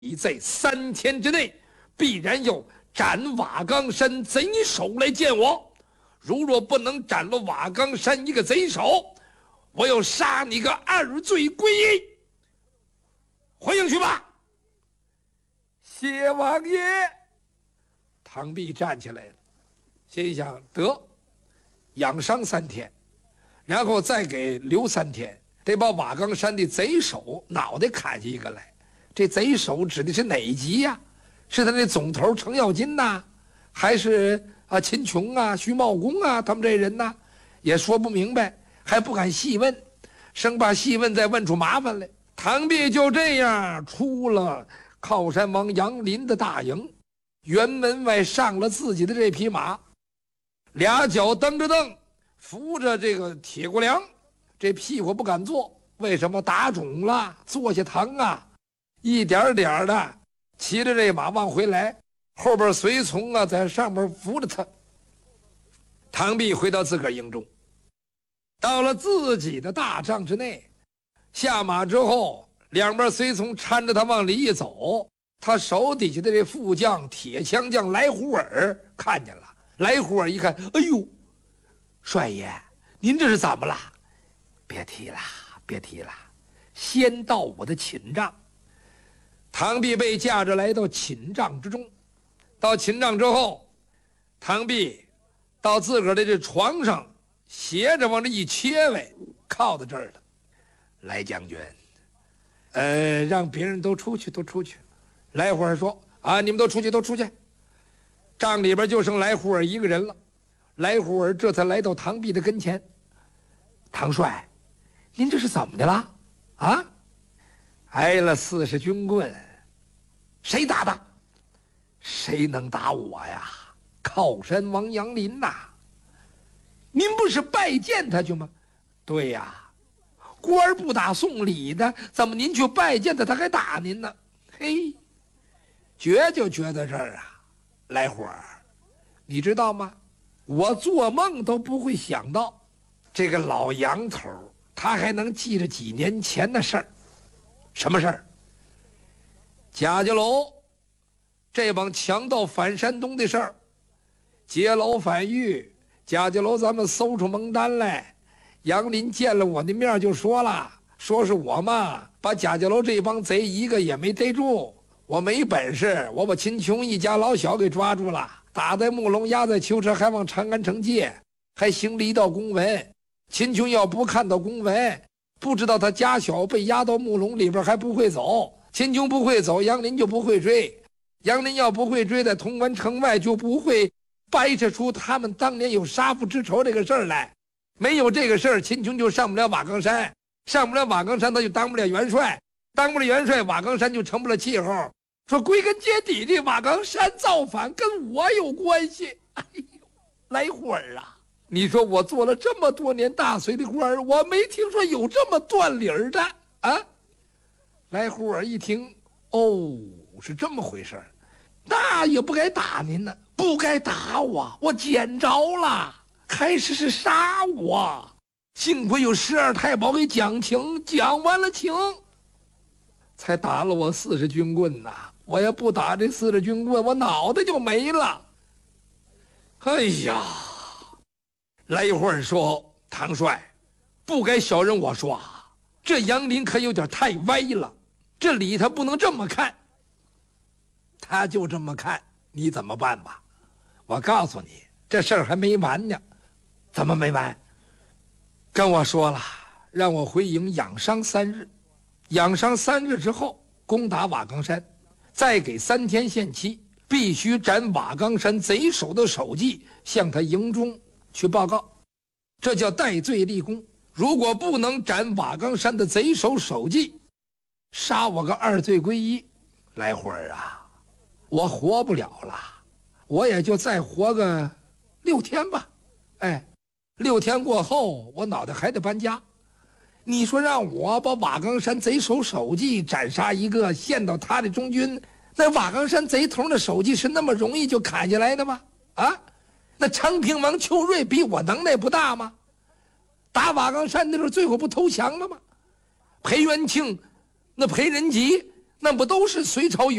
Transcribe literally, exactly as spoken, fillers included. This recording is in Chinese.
你在三天之内必然要斩瓦岗山贼首来见我。如若不能斩了瓦岗山一个贼首，我要杀你个二罪归一。回营去吧。谢王爷。唐弼站起来了，心想得养伤三天，然后再给留三天，得把瓦岗山的贼首脑袋砍下一个来。这贼首指的是哪级呀、啊？是他那总头程咬金呐，还是啊秦琼啊、徐茂公啊？他们这人呐，也说不明白，还不敢细问，生怕细问再问出麻烦来。唐弼就这样出了靠山王杨林的大营，辕门外上了自己的这匹马，俩脚蹬着蹬，扶着这个铁骨梁，这屁股不敢坐，为什么？打肿了，坐下疼啊。一点点的骑着这马往回来，后边随从啊在上面扶着他。唐弼回到自个儿营中，到了自己的大帐之内，下马之后，两边随从搀着他往里一走，他手底下的这副将铁枪将来胡尔看见了。来胡尔一看，哎呦，帅爷，您这是怎么了？别提了，别提了，先到我的寝帐。唐弼被架着来到寝帐之中，到寝帐之后，唐弼到自个儿的这床上，斜着往这一切位，靠在这儿了。来将军，呃，让别人都出去，都出去。来胡尔说：“啊，你们都出去，都出去。”帐里边就剩来胡尔一个人了。来胡尔这才来到唐弼的跟前：“唐帅，您这是怎么的了？啊？”挨了四十军棍，谁打的？谁能打我呀？靠山王杨林呐！您不是拜见他去吗？对呀，官儿不打送礼的，怎么您去拜见他，他还打您呢？嘿，绝就绝在这儿啊！来会儿，你知道吗？我做梦都不会想到，这个老杨头他还能记着几年前的事儿。什么事儿？贾家楼这帮强盗反山东的事儿，劫牢反狱，贾家楼咱们搜出蒙单来。杨林见了我的面就说了，说是我嘛，把贾家楼这帮贼一个也没逮住，我没本事，我把秦琼一家老小给抓住了，打在木笼，押在囚车，还往长安城借，还行了一道公文。秦琼要不看到公文，不知道他家小被押到木笼里边，还不会走。秦琼不会走，杨林就不会追。杨林要不会追，在潼关城外就不会掰扯出他们当年有杀父之仇这个事儿来。没有这个事儿，秦琼就上不了瓦岗山，上不了瓦岗山，他就当不了元帅，当不了元帅，瓦岗山就成不了气候。说归根结底，这瓦岗山造反跟我有关系。哎呦，来会儿啊！你说我做了这么多年大隋的官儿，我没听说有这么断理儿的啊！来胡尔一听，哦，是这么回事儿，那也不该打您呢，不该打我，我捡着了，开始是杀我，幸亏有十二太保给讲情，讲完了情，才打了我四十军棍呐！我要不打这四十军棍，我脑袋就没了。哎呀！来一会儿说，唐帅，不该小人我说啊，这杨林可有点太歪了，这理他不能这么看。他就这么看，你怎么办吧？我告诉你，这事儿还没完呢。怎么没完？跟我说了，让我回营养伤三日，养伤三日之后攻打瓦岗山，再给三天限期，必须斩瓦岗山贼首的首级，向他营中去报告，这叫戴罪立功。如果不能斩瓦岗山的贼首首级，杀我个二罪归一。来会儿啊，我活不了了，我也就再活个六天吧。哎，六天过后，我脑袋还得搬家。你说让我把瓦岗山贼首首级斩杀一个，献到他的中军，那瓦岗山贼头的首级是那么容易就砍下来的吗？啊？那昌平王邱瑞比我能耐不大吗？打瓦岗山的时候，最后不投降了吗？裴元庆，那裴仁吉那不都是隋朝有